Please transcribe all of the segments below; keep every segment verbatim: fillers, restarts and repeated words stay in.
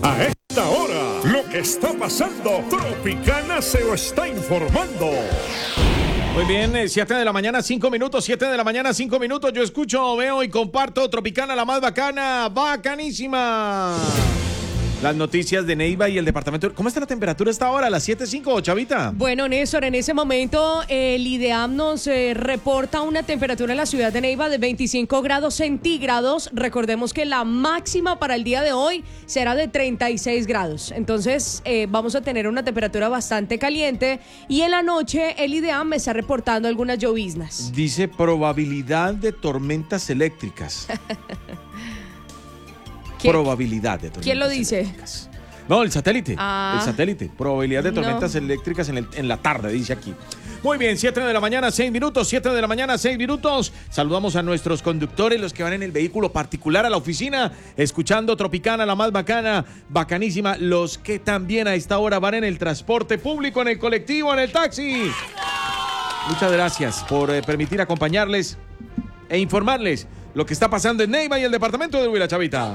A esta hora, lo que está pasando, Tropicana se lo está informando. Muy bien, siete de la mañana, cinco minutos, siete de la mañana, cinco minutos. Yo escucho, veo y comparto Tropicana, la más bacana, bacanísima. Las noticias de Neiva y el departamento. ¿Cómo está la temperatura a esta hora? ¿A las siete cinco, Chavita? Bueno, Néstor, en ese momento el IDEAM nos eh, reporta una temperatura en la ciudad de Neiva de veinticinco grados centígrados. Recordemos que la máxima para el día de hoy será de treinta y seis grados. Entonces, eh, vamos a tener una temperatura bastante caliente. Y en la noche el IDEAM me está reportando algunas lloviznas. Dice probabilidad de tormentas eléctricas. Probabilidad de tormentas ¿Quién lo dice? Eléctricas. No, el satélite. Ah, el satélite. Probabilidad de tormentas no. eléctricas en, el, en la tarde, dice aquí. Muy bien, siete de la mañana, seis minutos, siete de la mañana, seis minutos. Saludamos a nuestros conductores, los que van en el vehículo particular a la oficina, escuchando Tropicana, la más bacana, bacanísima. Los que también a esta hora van en el transporte público, en el colectivo, en el taxi. Muchas gracias por eh, permitir acompañarles e informarles lo que está pasando en Neiva y el departamento de Huila, Chavita.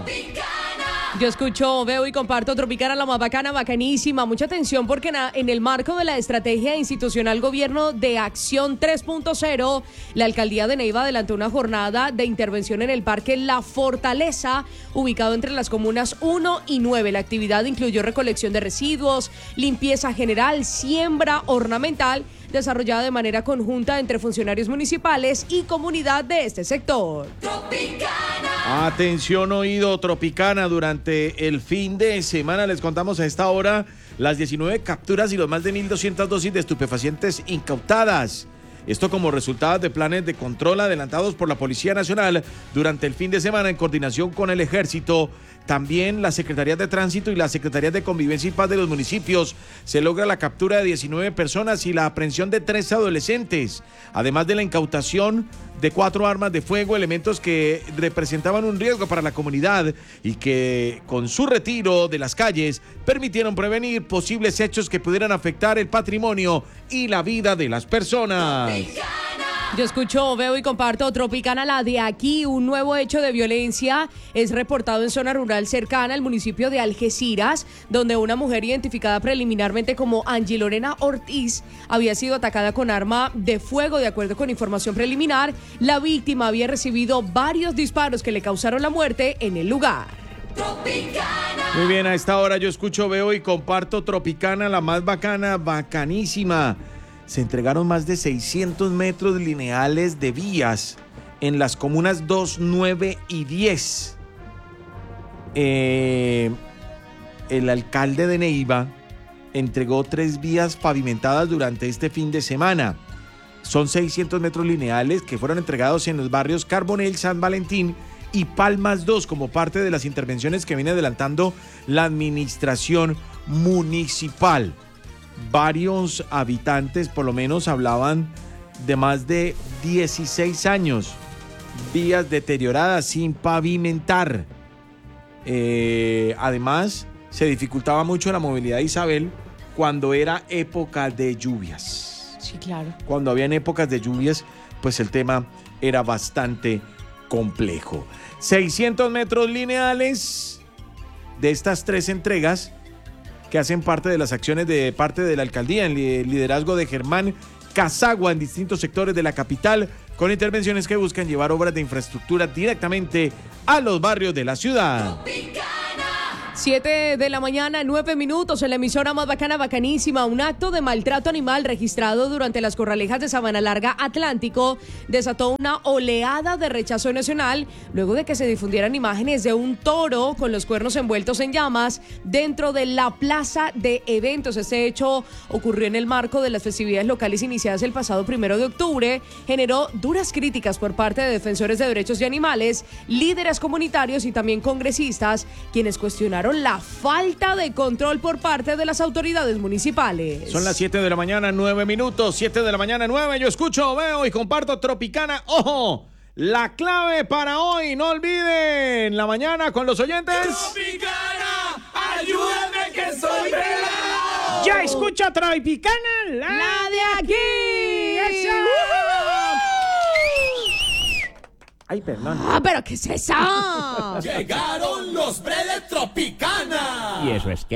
Yo escucho, veo y comparto Tropicana, la más bacana, bacanísima. Mucha atención porque en el marco de la estrategia institucional Gobierno de Acción tres punto cero, la alcaldía de Neiva adelantó una jornada de intervención en el Parque La Fortaleza, ubicado entre las comunas uno y nueve. La actividad incluyó recolección de residuos, limpieza general, siembra ornamental, desarrollada de manera conjunta entre funcionarios municipales y comunidad de este sector. Tropicana. Atención, oído, Tropicana. Durante el fin de semana les contamos a esta hora las diecinueve capturas y los más de mil doscientas dosis de estupefacientes incautadas. Esto como resultado de planes de control adelantados por la Policía Nacional durante el fin de semana en coordinación con el Ejército. También la Secretaría de Tránsito y la Secretaría de Convivencia y Paz de los municipios. Se logra la captura de diecinueve personas y la aprehensión de tres adolescentes, además de la incautación de cuatro armas de fuego, elementos que representaban un riesgo para la comunidad y que con su retiro de las calles permitieron prevenir posibles hechos que pudieran afectar el patrimonio y la vida de las personas. Yo escucho, veo y comparto Tropicana, la de aquí. Un nuevo hecho de violencia es reportado en zona rural cercana al municipio de Algeciras, donde una mujer identificada preliminarmente como Angie Lorena Ortiz había sido atacada con arma de fuego. De acuerdo con información preliminar, la víctima había recibido varios disparos que le causaron la muerte en el lugar. Tropicana. Muy bien, a esta hora yo escucho, veo y comparto Tropicana, la más bacana, bacanísima. Se entregaron más de seiscientos metros lineales de vías en las comunas dos, nueve y diez. Eh, el alcalde de Neiva entregó tres vías pavimentadas durante este fin de semana. Son seiscientos metros lineales que fueron entregados en los barrios Carbonell, San Valentín y Palmas dos como parte de las intervenciones que viene adelantando la administración municipal. Varios habitantes, por lo menos, hablaban de más de dieciséis años, vías deterioradas sin pavimentar. Eh, además, se dificultaba mucho la movilidad de Isabel cuando era época de lluvias. Sí, claro. Cuando habían épocas de lluvias, pues el tema era bastante complejo. seiscientos metros lineales de estas tres entregas que hacen parte de las acciones de parte de la alcaldía, en liderazgo de Germán Casagua en distintos sectores de la capital, con intervenciones que buscan llevar obras de infraestructura directamente a los barrios de la ciudad. siete de la mañana, nueve minutos, en la emisora más bacana, bacanísima. Un acto de maltrato animal registrado durante las corralejas de Sabana Larga Atlántico desató una oleada de rechazo nacional luego de que se difundieran imágenes de un toro con los cuernos envueltos en llamas dentro de la plaza de eventos. Este hecho ocurrió en el marco de las festividades locales iniciadas el pasado primero de octubre. Generó duras críticas por parte de defensores de derechos de animales, líderes comunitarios y también congresistas, quienes cuestionaron la falta de control por parte de las autoridades municipales. Son las siete de la mañana, nueve minutos, siete de la mañana, nueve. Yo escucho, veo y comparto Tropicana. ¡Ojo! La clave para hoy, no olviden, la mañana con los oyentes. Tropicana, ayúdame que soy pelado. Ya escucha Tropicana, la, la de aquí. ¡Eso! Ay, perdón. Ah, pero ¿qué es eso? Llegaron los bre de Tropicana. ¿Y eso es qué?